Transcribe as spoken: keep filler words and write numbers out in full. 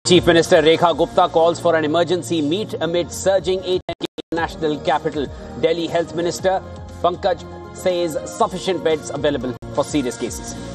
Chief Minister Rekha Gupta calls for an emergency meet amid surging H N K in the national capital. Delhi Health Minister Pankaj says sufficient beds available for serious cases.